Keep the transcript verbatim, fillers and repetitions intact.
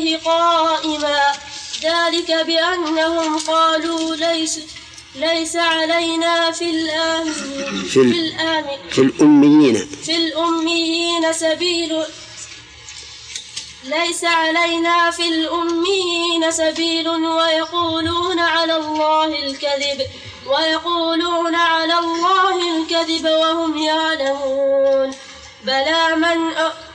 عليه قائما ذلك بأنهم قالوا ليس ليس علينا في الآمنين في, الآمن في الأميين في الأميين سبيل ليس علينا في الأميين سبيل ويقولون على الله الكذب ويقولون على الله الكذب وهم يعلمون بلى من